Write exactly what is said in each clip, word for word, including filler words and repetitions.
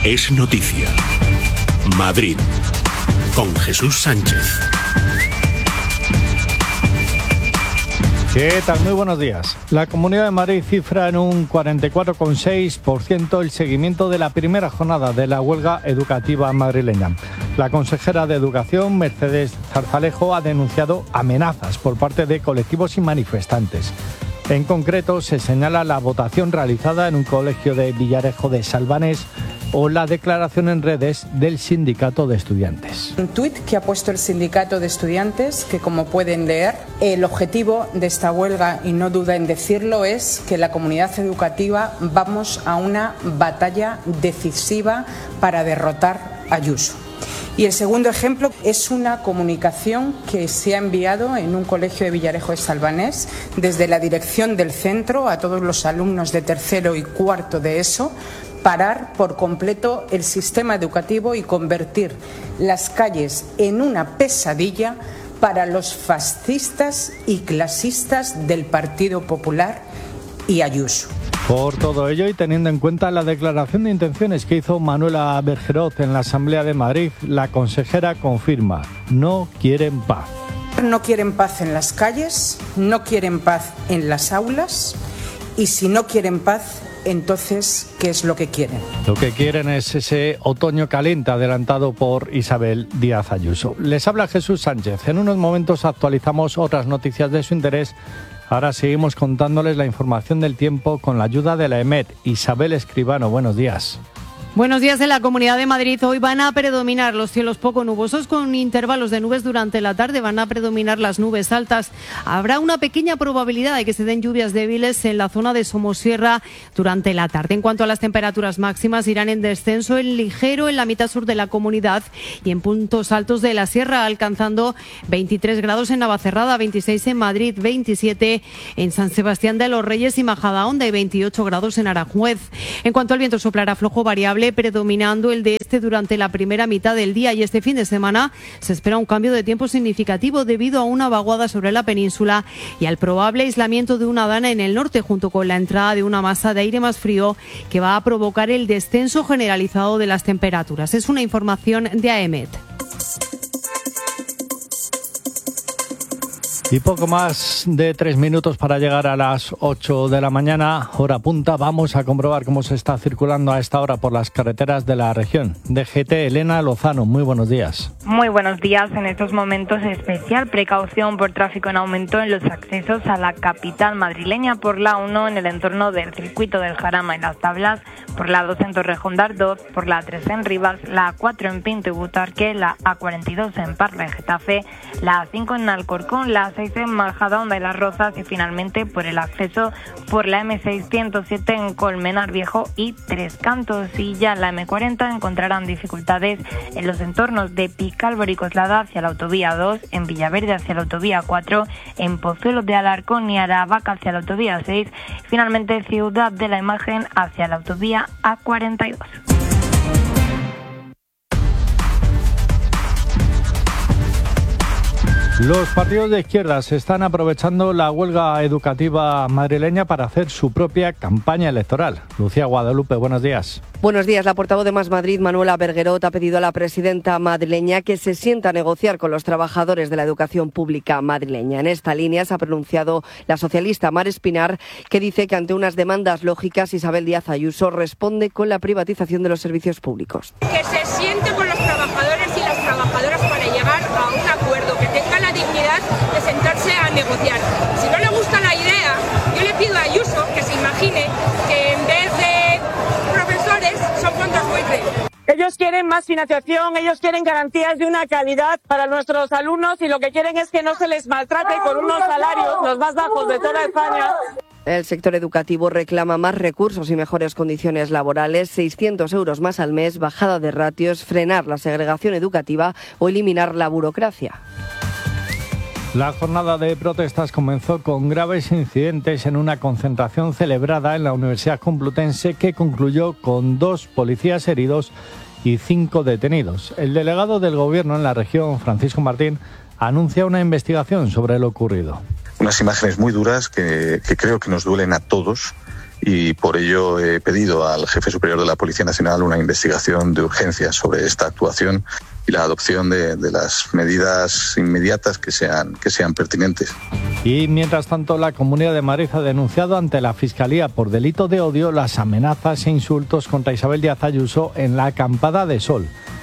es noticia. Madrid, con Jesús Sánchez. ¿Qué tal? Muy buenos días. La Comunidad de Madrid cifra en un cuarenta y cuatro coma seis por ciento el seguimiento de la primera jornada de la huelga educativa madrileña. La consejera de Educación, Mercedes Zarzalejo, ha denunciado amenazas por parte de colectivos y manifestantes. En concreto, se señala la votación realizada en un colegio de Villarejo de Salvanés o la declaración en redes del Sindicato de Estudiantes. Un tuit que ha puesto el Sindicato de Estudiantes, que como pueden leer, el objetivo de esta huelga, y no duda en decirlo, es que la comunidad educativa vamos a una batalla decisiva para derrotar a Ayuso. Y el segundo ejemplo es una comunicación que se ha enviado en un colegio de Villarejo de Salvanés desde la dirección del centro a todos los alumnos de tercero y cuarto de ESO, parar por completo el sistema educativo y convertir las calles en una pesadilla para los fascistas y clasistas del Partido Popular y Ayuso. Por todo ello y teniendo en cuenta la declaración de intenciones que hizo Manuela Bergerot en la Asamblea de Madrid, la consejera confirma: no quieren paz. No quieren paz en las calles, no quieren paz en las aulas, y si no quieren paz, entonces, ¿qué es lo que quieren? Lo que quieren es ese otoño caliente adelantado por Isabel Díaz Ayuso. Les habla Jesús Sánchez. En unos momentos actualizamos otras noticias de su interés. Ahora seguimos contándoles la información del tiempo con la ayuda de la EMET. Isabel Escribano, buenos días. Buenos días. En la Comunidad de Madrid hoy van a predominar los cielos poco nubosos con intervalos de nubes durante la tarde. Van a predominar las nubes altas. Habrá una pequeña probabilidad de que se den lluvias débiles en la zona de Somosierra durante la tarde. En cuanto a las temperaturas máximas, irán en descenso en ligero en la mitad sur de la comunidad y en puntos altos de la sierra, alcanzando veintitrés grados en Navacerrada, veintiséis en Madrid, veintisiete en San Sebastián de los Reyes y Majadahonda y veintiocho grados en Aranjuez. En cuanto al viento, soplará flojo variable, predominando el de este durante la primera mitad del día, y este fin de semana se espera un cambio de tiempo significativo debido a una vaguada sobre la península y al probable aislamiento de una dana en el norte, junto con la entrada de una masa de aire más frío que va a provocar el descenso generalizado de las temperaturas. Es una información de A E M E T. Y poco más de tres minutos para llegar a las ocho de la mañana, hora punta. Vamos a comprobar cómo se está circulando a esta hora por las carreteras de la región. D G T, Elena Lozano, muy buenos días. Muy buenos días. En estos momentos, especial precaución por tráfico en aumento en los accesos a la capital madrileña por la uno en el entorno del circuito del Jarama y las Tablas, por la dos en Torrejón de Ardoz, por la tres en Rivas, la cuatro en Pinto y Butarque, la A cuarenta y dos en Parla y Getafe, la cinco en Alcorcón, la seis en Majadahonda y Las Rozas y finalmente por el acceso por la eme seiscientos siete en Colmenar Viejo y Tres Cantos. Y ya en la eme cuarenta encontrarán dificultades en los entornos de Picálvaro y Coslada hacia la autovía dos, en Villaverde hacia la autovía cuatro, en Pozuelo de Alarcón y Aravaca hacia la autovía seis, y finalmente Ciudad de la Imagen hacia la autovía A cuarenta y dos. Los partidos de izquierdas están aprovechando la huelga educativa madrileña para hacer su propia campaña electoral. Lucía Guadalupe, buenos días. Buenos días. La portavoz de Más Madrid, Manuela Bergerot, ha pedido a la presidenta madrileña que se sienta a negociar con los trabajadores de la educación pública madrileña. En esta línea se ha pronunciado la socialista Mar Espinar, que dice que ante unas demandas lógicas, Isabel Díaz Ayuso responde con la privatización de los servicios públicos. Que se siente con los trabajadores y las trabajadoras para llegar a un acuerdo, que tenga la dignidad de sentarse a negociar. Si no le gusta la idea, yo le pido a Ayuso que se imagine que en vez de profesores son fondos buitre. Ellos quieren más financiación, ellos quieren garantías de una calidad para nuestros alumnos y lo que quieren es que no se les maltrate con unos salarios los más bajos de toda España. El sector educativo reclama más recursos y mejores condiciones laborales, seiscientos euros más al mes, bajada de ratios, frenar la segregación educativa o eliminar la burocracia. La jornada de protestas comenzó con graves incidentes en una concentración celebrada en la Universidad Complutense que concluyó con dos policías heridos y cinco detenidos. El delegado del Gobierno en la región, Francisco Martín, anuncia una investigación sobre lo ocurrido. Unas imágenes muy duras que, que creo que nos duelen a todos y y por ello he pedido al jefe superior de la Policía Nacional una investigación de urgencia sobre esta actuación y la adopción de, de las medidas inmediatas que sean, que sean pertinentes. Y mientras tanto, la Comunidad de Madrid ha denunciado ante la Fiscalía por delito de odio las amenazas e insultos contra Isabel Díaz Ayuso en la acampada de Sol.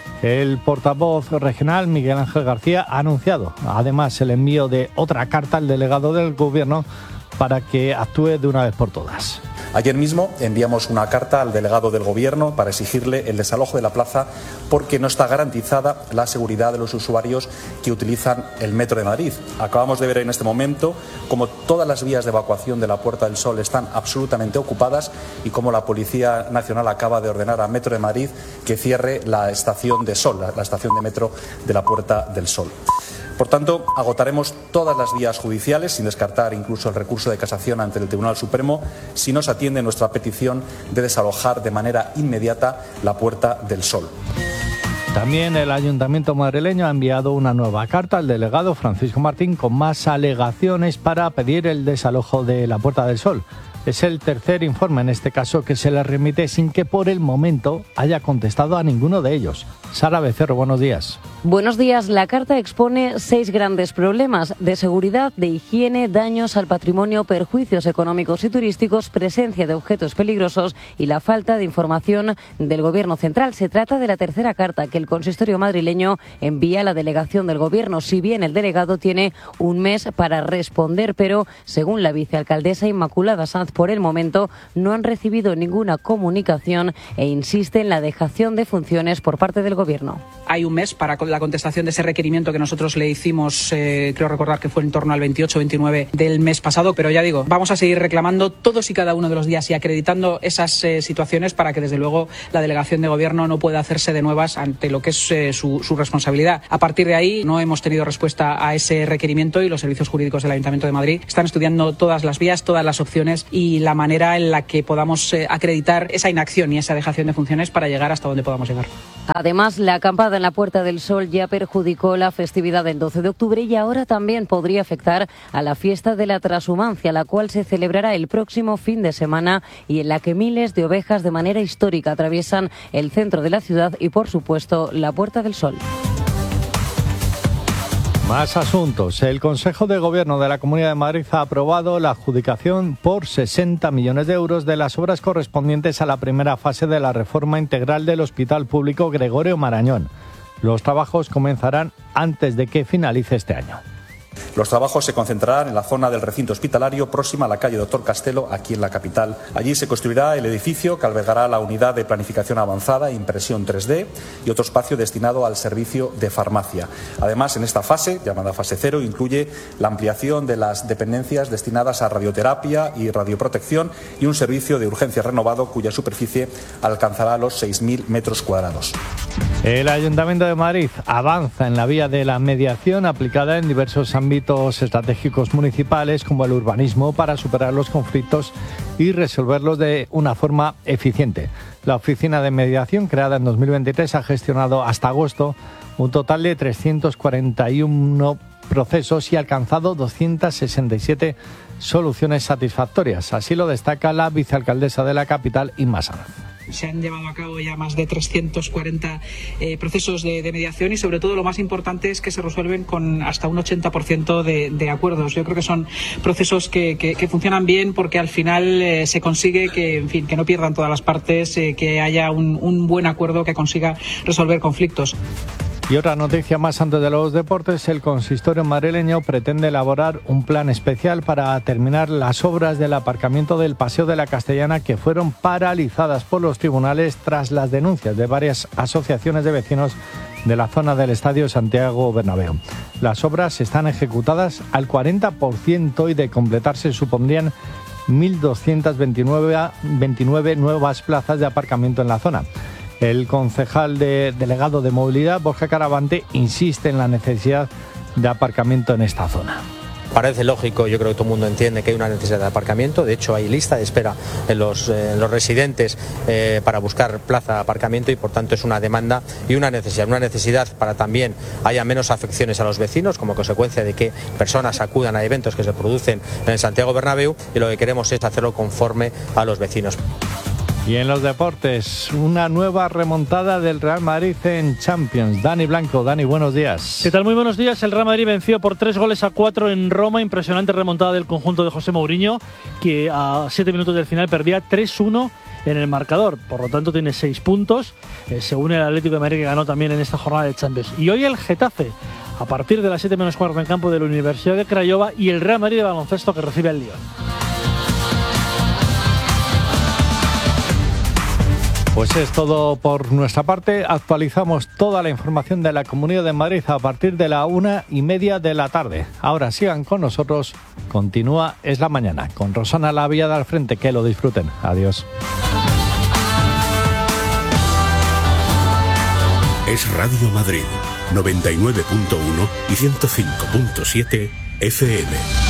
El portavoz regional, Miguel Ángel García, ha anunciado además el envío de otra carta al delegado del Gobierno para que actúe de una vez por todas. Ayer mismo enviamos una carta al delegado del Gobierno para exigirle el desalojo de la plaza porque no está garantizada la seguridad de los usuarios que utilizan el Metro de Madrid. Acabamos de ver en este momento cómo todas las vías de evacuación de la Puerta del Sol están absolutamente ocupadas y cómo la Policía Nacional acaba de ordenar a Metro de Madrid que cierre la estación de Sol, la estación de metro de la Puerta del Sol. Por tanto, agotaremos todas las vías judiciales, sin descartar incluso el recurso de casación ante el Tribunal Supremo, si no se atiende nuestra petición de desalojar de manera inmediata la Puerta del Sol. También el Ayuntamiento madrileño ha enviado una nueva carta al delegado Francisco Martín con más alegaciones para pedir el desalojo de la Puerta del Sol. Es el tercer informe en este caso que se le remite sin que por el momento haya contestado a ninguno de ellos. Sara Becerro, buenos días. Buenos días. La carta expone seis grandes problemas de seguridad, de higiene, daños al patrimonio, perjuicios económicos y turísticos, presencia de objetos peligrosos y la falta de información del Gobierno central. Se trata de la tercera carta que el consistorio madrileño envía a la delegación del Gobierno, si bien el delegado tiene un mes para responder, pero según la vicealcaldesa Inmaculada Sanz, por el momento no han recibido ninguna comunicación e insiste en la dejación de funciones por parte del Gobierno. Hay un mes para la contestación de ese requerimiento que nosotros le hicimos, eh, creo recordar que fue en torno al veintiocho veintinueve del mes pasado, pero ya digo, vamos a seguir reclamando todos y cada uno de los días y acreditando esas eh, situaciones para que desde luego la delegación de Gobierno no pueda hacerse de nuevas ante lo que es eh, su, su responsabilidad. A partir de ahí no hemos tenido respuesta a ese requerimiento y los servicios jurídicos del Ayuntamiento de Madrid están estudiando todas las vías, todas las opciones y la manera en la que podamos eh, acreditar esa inacción y esa dejación de funciones para llegar hasta donde podamos llegar. Además, la acampada en la Puerta del Sol ya perjudicó la festividad del doce de octubre y ahora también podría afectar a la fiesta de la Transhumancia, la cual se celebrará el próximo fin de semana y en la que miles de ovejas de manera histórica atraviesan el centro de la ciudad y, por supuesto, la Puerta del Sol. Más asuntos. El Consejo de Gobierno de la Comunidad de Madrid ha aprobado la adjudicación por sesenta millones de euros de las obras correspondientes a la primera fase de la reforma integral del Hospital Público Gregorio Marañón. Los trabajos comenzarán antes de que finalice este año. Los trabajos se concentrarán en la zona del recinto hospitalario próxima a la calle Doctor Castelo, aquí en la capital. Allí se construirá el edificio que albergará la unidad de planificación avanzada e impresión tres D y otro espacio destinado al servicio de farmacia. Además, en esta fase, llamada fase cero, incluye la ampliación de las dependencias destinadas a radioterapia y radioprotección y un servicio de urgencia renovado cuya superficie alcanzará los seis mil metros cuadrados. El Ayuntamiento de Madrid avanza en la vía de la mediación aplicada en diversos ámbitos estratégicos municipales como el urbanismo para superar los conflictos y resolverlos de una forma eficiente. La oficina de mediación creada en dos mil veintitrés ha gestionado hasta agosto un total de trescientos cuarenta y uno procesos y ha alcanzado doscientas sesenta y siete soluciones satisfactorias. Así lo destaca la vicealcaldesa de la capital, Inma Sanz. Se han llevado a cabo ya más de trescientos cuarenta eh, procesos de, de mediación y sobre todo lo más importante es que se resuelven con hasta un ochenta por ciento de, de acuerdos. Yo creo que son procesos que, que, que funcionan bien porque al final eh, se consigue que, en fin, que no pierdan todas las partes, eh, que haya un, un buen acuerdo que consiga resolver conflictos. Y otra noticia más antes de los deportes, el consistorio madrileño pretende elaborar un plan especial para terminar las obras del aparcamiento del Paseo de la Castellana que fueron paralizadas por los tribunales tras las denuncias de varias asociaciones de vecinos de la zona del Estadio Santiago Bernabéu. Las obras están ejecutadas al cuarenta por ciento y de completarse supondrían mil doscientas veintinueve nuevas plazas de aparcamiento en la zona. El concejal de, delegado de Movilidad, Borja Caravante, insiste en la necesidad de aparcamiento en esta zona. Parece lógico, yo creo que todo el mundo entiende que hay una necesidad de aparcamiento. De hecho, hay lista de espera en los, eh, en los residentes eh, para buscar plaza de aparcamiento y por tanto es una demanda y una necesidad. Una necesidad para también haya menos afecciones a los vecinos como consecuencia de que personas acudan a eventos que se producen en el Santiago Bernabéu, y lo que queremos es hacerlo conforme a los vecinos. Y en los deportes, una nueva remontada del Real Madrid en Champions. Dani Blanco. Dani, buenos días. ¿Qué tal? Muy buenos días. El Real Madrid venció por tres goles a cuatro en Roma. Impresionante remontada del conjunto de José Mourinho, que a siete minutos del final perdía tres uno en el marcador. Por lo tanto, tiene seis puntos, eh, según el Atlético de Madrid, que ganó también en esta jornada de Champions. Y hoy el Getafe, a partir de las siete menos cuarto en campo de la Universidad de Craiova, y el Real Madrid de baloncesto, que recibe al Lyon. Pues es todo por nuestra parte. Actualizamos toda la información de la Comunidad de Madrid a partir de la una y media de la tarde. Ahora sigan con nosotros. Continúa Es la Mañana con Rosana Lavillada al frente. Que lo disfruten. Adiós. Es Radio Madrid, noventa y nueve punto uno y ciento cinco punto siete F M.